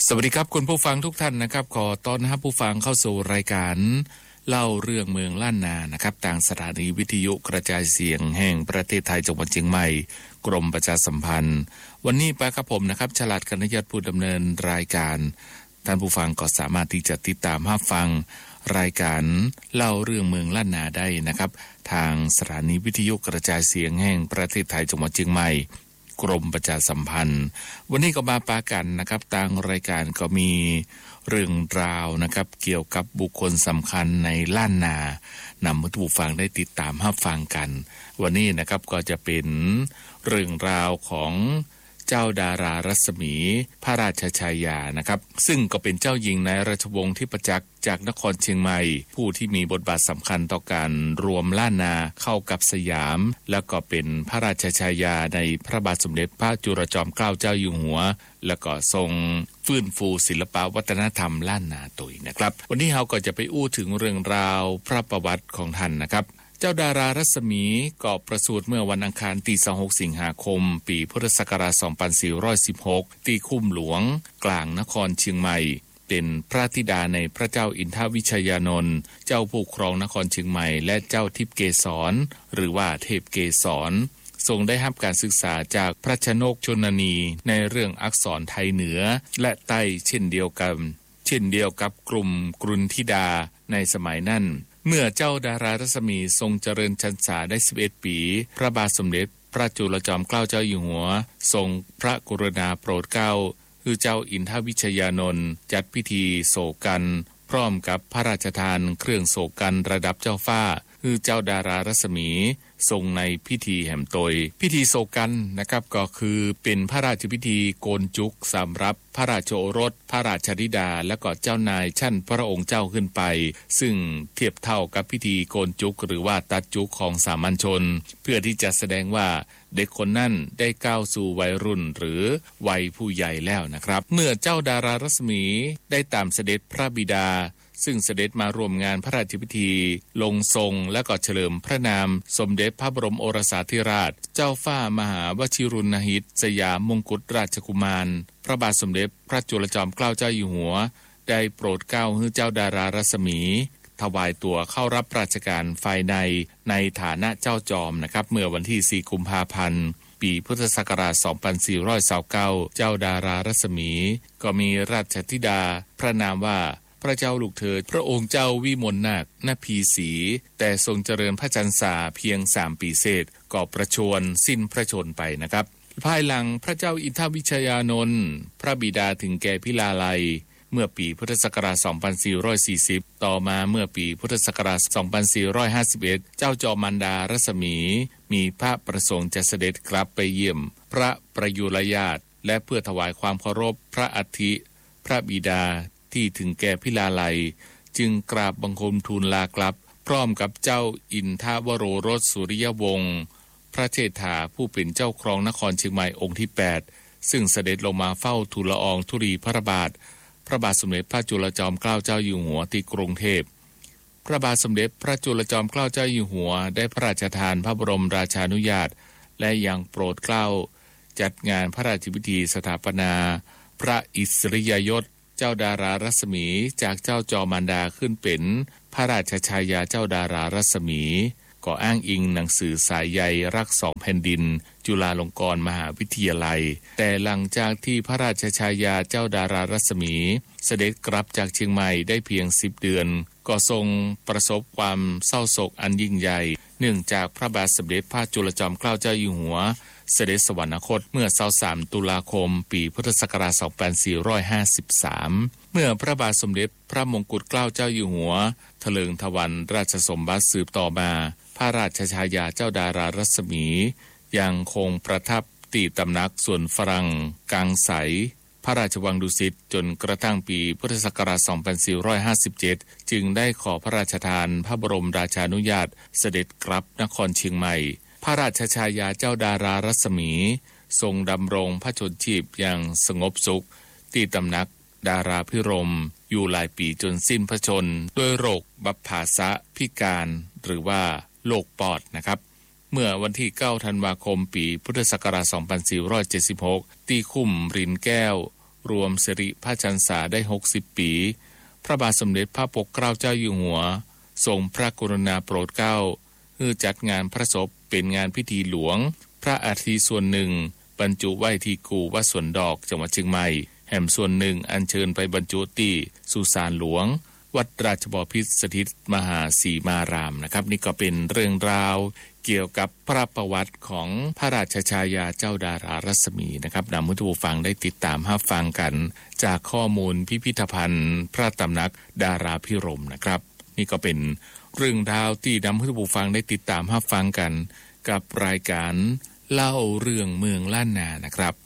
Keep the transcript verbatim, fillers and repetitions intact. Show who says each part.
Speaker 1: สวัสดีครับคุณผู้ฟังทุกท่านนะครับขอต้อนรับผู้ฟังเข้าสู่รายการเล่าเรื่องเมืองล้านนานะครับทางสถานีวิทยุกระจายเสียงแห่งประเทศไทยจังหวัดเชียงใหม่กรมประชาสัมพันธ์วันนี้ไปกับผมนะครับฉลาดกนยศผู้ดำเนินรายการท่านผู้ฟังก็สามารถที่จะติดตามรับฟังรายการเล่าเรื่องเมืองล้านนาได้นะครับทางสถานีวิทยุกระจายเสียงแห่งประเทศไทยจังหวัดเชียงใหม่กรมประชาสัมพันธ์วันนี้ก็มาปากันนะครับทางรายการก็มีเรื่องราวนะครับเกี่ยวกับบุคคลสำคัญในล้านนานำมาผู้ฟังได้ติดตามรับฟังกันวันนี้นะครับก็จะเป็นเรื่องราวของเจ้าดารารัศมีพระราชชายานะครับซึ่งก็เป็นเจ้าหญิงในราชวงศ์ที่ประจักษ์จากนครเชียงใหม่ผู้ที่มีบทบาทสำคัญต่อการรวมล้านนาเข้ากับสยามแล้วก็เป็นพระราชชายาในพระบาทสมเด็จพระจุลจอมเกล้าเจ้าอยู่หัวแล้วก็ทรงฟื้นฟูศิลปวัฒนธรรมล้านนาตุยนะครับวันนี้เราก็จะไปอู้ถึงเรื่องราวพระประวัติของท่านนะครับเจ้าดารารัศมีก็ประสูติเมื่อวันอังคารที่ยี่สิบหกสิงหาคมปีพุทธศักราชสองพันสี่ร้อยสิบหกที่คุ้มหลวงกลางนครเชียงใหม่เป็นพระธิดาในพระเจ้าอินทวิชยานนท์เจ้าผู้ครองนครเชียงใหม่และเจ้าทิพย์เกษรหรือว่าเทพเกษรทรงได้รับการศึกษาจากพระชนกชนนีในเรื่องอักษรไทยเหนือและใต้เช่นเดียวกันเช่นเดียวกับกลุ่มกรุณธิดาในสมัยนั้นเมื่อเจ้าดารารัศมีทรงเจริญพรรษาได้สิบเอ็ดปีพระบาทสมเด็จพระจุลจอมเกล้าเจ้าอยู่หัวทรงพระกรุณาโปรดเกล้าคือเจ้าอินทวิชยานนท์จัดพิธีโศกันพร้อมกับพระราชทานเครื่องโศกันระดับเจ้าฟ้าคือเจ้าดารารัศมีทรงในพิธีแห่มตยพิธีโศกันนะครับก็คือเป็นพระราชพิธีโกนจุกสำหรับพระราชโอรสพระราชธิดาและก็เจ้านายชั้นพระองค์เจ้าขึ้นไปซึ่งเทียบเท่ากับพิธีโกนจุกหรือว่าตัดจุกของสามัญชนเพื่อที่จะแสดงว่าเด็กคนนั้นได้ก้าวสู่วัยรุ่นหรือวัยผู้ใหญ่แล้วนะครับเมื่อเจ้าดารารัศมีได้ตามเสด็จพระบิดาซึ่งเสด็จมาร่วมงานพระราชพิธีลงทรงและก็เฉลิมพระนามสมเด็จพระบรมโอรสาธิราชเจ้าฟ้ามหาวชิรุณหิตสยามมงกุฎราชกุมารพระบาทสมเด็จพระจุลจอมเกล้าเจ้าอยู่หัวได้โปรดเกล้าให้เจ้าดารารัศมีถวายตัวเข้ารับราชการฝ่ายในในฐานะเจ้าจอมนะครับเมื่อวันที่สี่กุมภาพันธ์ปีพุทธศักราชสองพันสี่ร้อยยี่สิบเก้าเจ้าดารารัศมีก็มีราชธิดาพระนามว่าพระเจ้าลูกเธอพระองค์เจ้าวิมลนาคณพีศรีแต่ทรงเจริญพระชรรษาเพียงสามปีเศษก็ประชวรสิ้นพระชนไปนะครับภายหลังพระเจ้าอินทวิชยานนท์พระบิดาถึงแก่พิลาลัยเมื่อปีพุทธศักราชสองพันสี่ร้อยสี่สิบต่อมาเมื่อปีพุทธศักราชสองพันสี่ร้อยห้าสิบเอ็ดเจ้าจอมมารดารัศมีมีพระประสงค์จะเสด็จกลับไปเยี่ยมพระประยุรญาติและเพื่อถวายความเคารพพระอัฐิพระบิดาที่ถึงแก่พิลาลัยจึงกราบบังคมทูลลากลับพร้อมกับเจ้าอินทวโรรสสุริยวงศ์พระเชษฐาผู้เป็นเจ้าครองนครเชียงใหม่องค์ที่แปดซึ่งเสด็จลงมาเฝ้าทูลละอองธุลีพระบาทพระบาทสมเด็จพระจุลจอมเกล้าเจ้าอยู่หัวที่กรุงเทพพระบาทสมเด็จพระจุลจอมเกล้าเจ้าอยู่หัวได้พระราชทานพระบรมราชานุญาตและยังโปรดเกล้าจัดงานพระราชพิธีสถาปนาพระอิสริยยศเจ้าดารารัศมีจากเจ้าจอมมารดาขึ้นเป็นพระราชชายาเจ้าดารารัศมีก็อ้างอิงหนังสือสายใยรักสองแผ่นดินจุฬาลงกรณ์มหาวิทยาลัยแต่หลังจากที่พระราชชายาเจ้าดารารัศมีเสด็จกลับจากเชียงใหม่ได้เพียงสิบเดือนก็ทรงประสบความเศร้าโศกอันยิ่งใหญ่เนื่องจากพระบาทสมเด็จพระจุลจอมเกล้าเจ้าอยู่หัวเสด็จสวรรคตเมื่อยี่สิบสามตุลาคมปีพุทธศักราชสองพันสี่ร้อยห้าสิบสามเมื่อพระบาทสมเด็จพระมงกุฎเกล้าเจ้าอยู่หัวถลิงถวัลย์ราชสมบัติสืบต่อมาพระราชชายาเจ้าดารารัศมียังคงประทับตีตำหนักส่วนฝรั่งกังใสพระราชวังดุสิตจนกระทั่งปีพุทธศักราชสองพันสี่ร้อยห้าสิบเจ็ดจึงได้ขอพระราชทานพระบรมราชานุญาตเสด็จกลับนครเชียงใหม่พระราชชายาเจ้าดารารัศมีทรงดำรงพระชนชีพอย่างสงบสุขที่ตำหนักดาราพิรมอยู่หลายปีจนสิ้นพระชนด้วยโรคบัพพาสะพิการหรือว่าโรคปอดนะครับเมื่อวันที่เก้าธันวาคมปีพุทธศักราชสองพันสี่ร้อยเจ็ดสิบหกที่คุ้มรินแก้วรวมสิริพระชนษาได้หกสิบปีพระบาทสมเด็จพระปกเกล้าเจ้าอยู่หัวทรงพระกรุณาโปรดเกล้าให้จัดงานพระศพเป็นงานพิธีหลวงพระอัฐิส่วนหนึ่งบรรจุไว้ที่กู่วัดสวนดอกจังหวัดเชียงใหม่แห่มส่วนหนึ่งอัญเชิญไปบรรจุที่สุสานหลวงวัดราชบพิตรสถิตมหาสีมารามนะครับนี่ก็เป็นเรื่องราวเกี่ยวกับพระประวัติของพระราชชายาเจ้าดารารัศมีนะครับนำผู้ฟังได้ติดตามรับฟังกันจากข้อมูลพิพิธภัณฑ์พระตำหนักดาราพิรมนะครับนี่ก็เป็นเรื่องราวที่นำผู้ฟังได้ติดตามรับฟังกันกับรายการเล่าเรื่องเมืองล้านนานะครับ